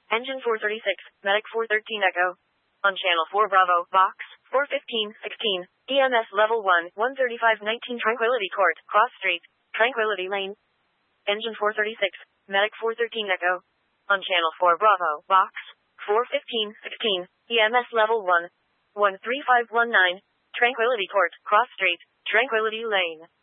Engine 436, Medic 413 Echo. On Channel 4 Bravo, Box 415, 16, EMS Level 1, 135, 19 Tranquility Court, Cross Street, Tranquility Lane. Engine 436, Medic 413 Echo. On Channel 4 Bravo, Box 415, 16, EMS Level 1, 13519, Tranquility Court, Cross Street, Tranquility Lane.